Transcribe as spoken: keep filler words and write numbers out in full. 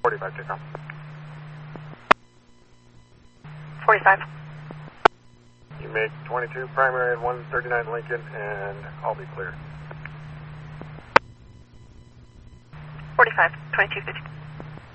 forty-five takeoff. forty-five. You make twenty-two primary and one thirty-nine Lincoln, and I'll be clear. forty-five, twenty-two fifty.